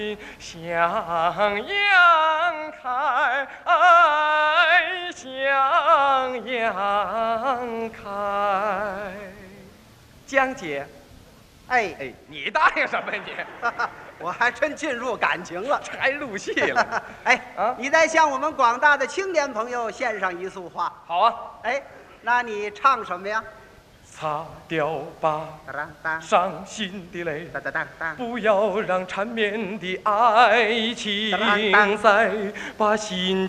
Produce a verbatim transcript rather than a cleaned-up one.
向阳开，向阳开。江姐， 哎哎，你答应什么呀你？ 我还真进入感情了， 还入戏了？ 哎， 啊你再向我们广大的青年朋友献上一束花。 好啊， 哎，那你唱什么呀？ 擦掉吧当当当伤心的泪， 当当当当。 不要让缠绵的爱情再把心